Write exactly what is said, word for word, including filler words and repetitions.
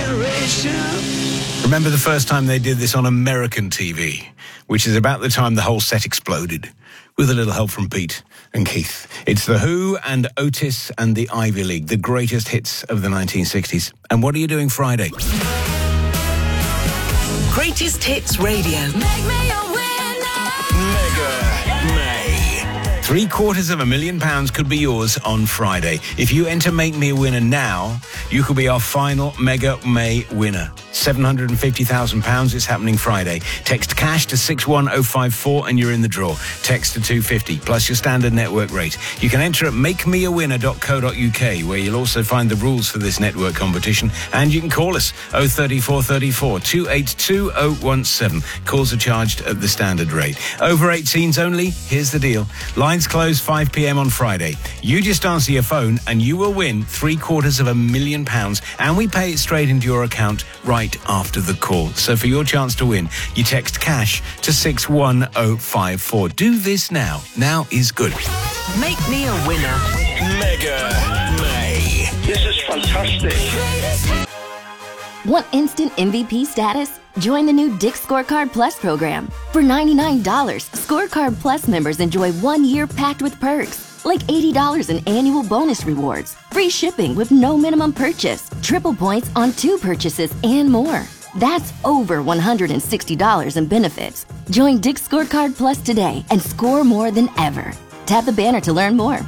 Remember the first time they did this on American T V, which is about the time the whole set exploded, with a little help from Pete and Keith. It's The Who and Otis and the Ivy League, the greatest hits of the nineteen sixties. And what are you doing Friday? Greatest Hits Radio. Make me a winner. Mega May. Three quarters of a million pounds could be yours on Friday. If you enter Make Me a Winner now, you could be our final Mega May winner. seven hundred fifty thousand pounds is happening Friday. Text cash to six one oh five four and you're in the draw. Text to two fifty plus your standard network rate. You can enter at make me a winner dot co dot uk, where you'll also find the rules for this network competition. And you can call us oh three four three four, two eight two oh one seven. Calls are charged at the standard rate. Over eighteens only. Here's the deal. Lines close five p.m. on Friday. You just answer your phone and you will win three quarters of a million pounds, and we pay it straight into your account right after the call. So for your chance to win, you text cash to six one oh five four. Do this now. Now is good. Make me a winner. Mega May. This is fantastic. Want instant M V P status? Join the new Dick's Scorecard Plus program. For ninety-nine dollars, Scorecard Plus members enjoy one year packed with perks, like eighty dollars in annual bonus rewards, free shipping with no minimum purchase, triple points on two purchases, and more. That's over one hundred sixty dollars in benefits. Join Dick's Scorecard Plus today and score more than ever. Tap the banner to learn more.